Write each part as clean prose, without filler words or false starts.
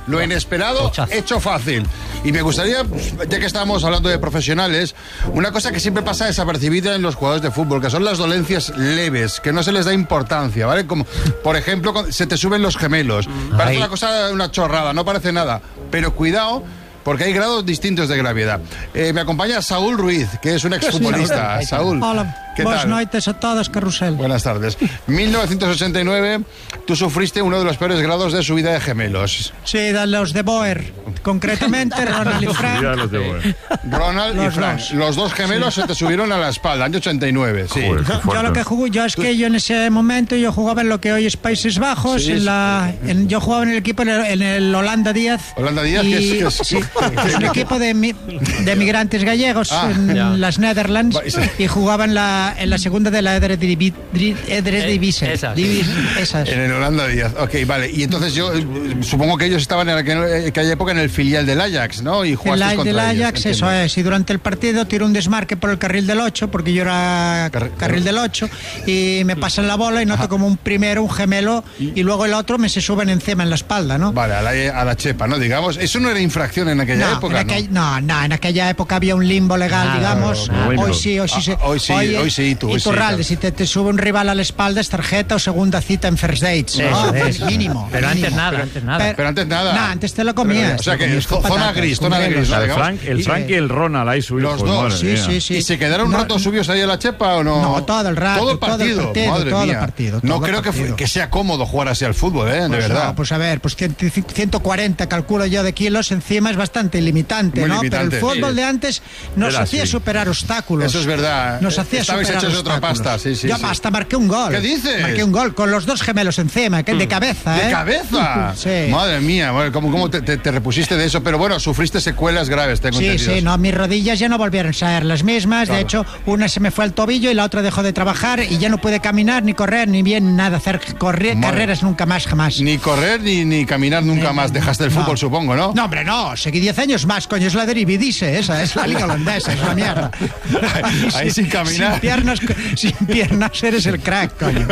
Lo inesperado, hecho fácil. Y me gustaría, ya que estamos hablando de profesionales, una cosa que siempre pasa desapercibida en los jugadores de fútbol, que son las dolencias leves, que no se les da importancia, ¿vale? Como, por ejemplo, se te suben los gemelos. Parece una chorrada, no parece nada. Pero cuidado, porque hay grados distintos de gravedad. Me acompaña Saúl Ruiz, que es un exfutbolista. Saúl, hola, ¿qué buenas tal? noches a todos, Carrusel. Buenas tardes. 1989, tú sufriste uno de los peores grados de subida de gemelos. Sí, de los de Boer, concretamente Ronald y Frank. Ronald y Frank. Los dos gemelos se te subieron a la espalda, año 89. Sí. Yo lo que jugué, yo en ese momento yo jugaba en lo que hoy es Países Bajos, Sí, yo jugaba en el equipo en el Holanda Díaz. Holanda Díaz, que es un equipo de migrantes gallegos en las Netherlands, y jugaba en la segunda de la Eredivisie. Esas. Esas. En el Holanda Díaz. Ok, vale. Y entonces yo supongo que ellos estaban en aquella época en el filial del Ajax, ¿no? Y jugaste contra Del ellos, Ajax, eso es. Y durante el partido tiro un desmarque por el carril del 8, porque yo era carril del 8, y me pasan la bola y noto como un gemelo, y luego el otro me se suben encima en la espalda, ¿no? Vale, a la chepa, ¿no? Digamos, eso no era infracción en aquella época, en aquella época había un limbo legal, digamos. Hoy sí, Iturralde, si te sube un rival a la espalda es tarjeta o segunda cita en first dates, ¿no? Es mínimo. Pero mínimo. antes nada. Pero antes nada. No, antes te lo comías. O sea que zona gris, ¿no? El Frank y el Ronald ahí subidos. Los dos, sí. ¿Y se quedaron un rato subios ahí a la chepa o no? No, todo el rato. Todo el partido, madre mía. No creo que sea cómodo jugar así al fútbol, de verdad. No, pues a ver, 140 calculo yo de kilos encima es bastante limitante, muy ¿no? limitante. Pero el fútbol de antes nos hacía superar obstáculos. Eso es verdad. Nos hacía Estabais superar hechos de otra obstáculos. pasta, Yo hasta marqué un gol. ¿Qué dices? Marqué un gol con los dos gemelos encima, de cabeza, ¿De cabeza? Sí. Madre mía, ¿cómo te repusiste de eso? Pero bueno, sufriste secuelas graves, tengo entendido. Sí, no, mis rodillas ya no volvieron a ser las mismas. Claro. De hecho, una se me fue al tobillo y la otra dejó de trabajar y ya no pude caminar, ni correr, ni bien nada, hacer carreras nunca más, jamás. Ni correr, ni caminar nunca más. Dejaste el fútbol, supongo, ¿no? No, hombre, no. Seguí 10 años más, coño. Es la Eredivisie, esa es la liga holandesa, es la mierda. Ahí sin caminar. Sin piernas eres el crack, coño.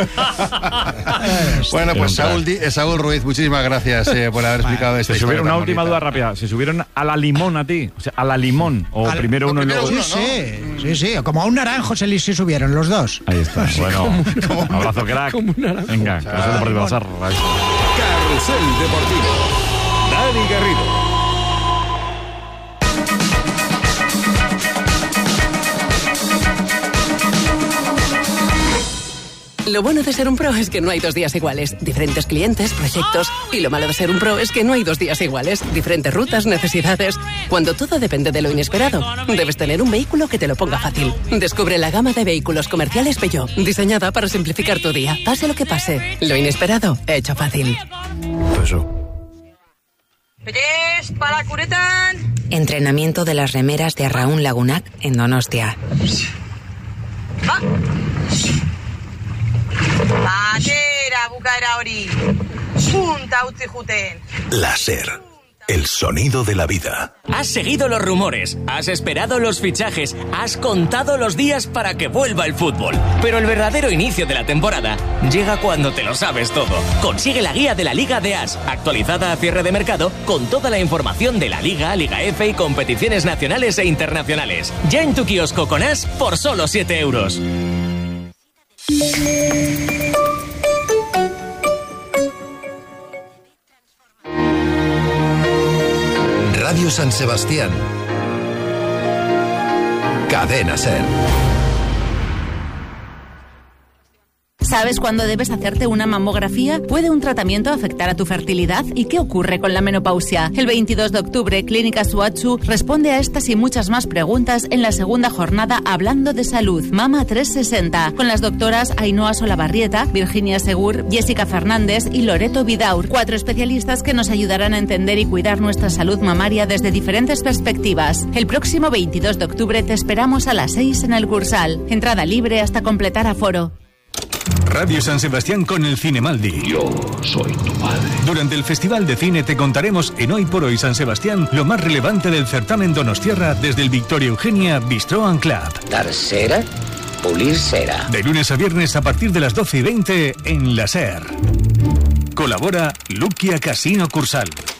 Bueno, pues Saúl Ruiz, muchísimas gracias por haber explicado esta historia. Una última duda rápida. ¿Se subieron a la limón a ti? O sea, a la limón. O primero uno y luego... Sí. Como a un naranjo se subieron los dos. Ahí está. Bueno, abrazo, crack. Venga, Carrusel Deportivo. Carrusel Deportivo. Dani Garrido. Lo bueno de ser un pro es que no hay 2 días iguales. Diferentes clientes, proyectos. Y lo malo de ser un pro es que no hay 2 días iguales. Diferentes rutas, necesidades. Cuando todo depende de lo inesperado, debes tener un vehículo que te lo ponga fácil. Descubre la gama de vehículos comerciales Peugeot, diseñada para simplificar tu día. Pase lo que pase, lo inesperado, hecho fácil. ¡Pellés para Curetan! Entrenamiento de las remeras de Arraun Lagunac en Donostia. Batera bukaera hori. Punta utzi juten. Láser. El sonido de la vida. Has seguido los rumores, has esperado los fichajes, has contado los días para que vuelva el fútbol. Pero el verdadero inicio de la temporada llega cuando te lo sabes todo. Consigue la guía de la Liga de As, actualizada a cierre de mercado, con toda la información de la Liga, Liga F y competiciones nacionales e internacionales. Ya en tu kiosco con As por solo 7 euros. Radio San Sebastián. Cadena SER. ¿Sabes cuándo debes hacerte una mamografía? ¿Puede un tratamiento afectar a tu fertilidad? ¿Y qué ocurre con la menopausia? El 22 de octubre, Clínica Suatsu responde a estas y muchas más preguntas en la segunda jornada Hablando de Salud, Mama 360, con las doctoras Ainhoa Solabarrieta, Virginia Segur, Jessica Fernández y Loreto Vidaur, 4 especialistas que nos ayudarán a entender y cuidar nuestra salud mamaria desde diferentes perspectivas. El próximo 22 de octubre te esperamos a las 6 en el Cursal. Entrada libre hasta completar aforo. Radio San Sebastián con el Cinemaldi. Yo soy tu padre. Durante el Festival de Cine te contaremos en Hoy por Hoy San Sebastián lo más relevante del certamen donostiarra desde el Victoria Eugenia Bistro and Club. Dar cera, pulir cera. De lunes a viernes a partir de las 12:20 en la SER. Colabora Luquia Casino Cursal.